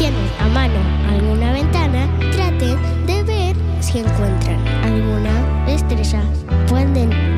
tienen a mano alguna ventana, traten de ver si encuentran alguna estrella. Pueden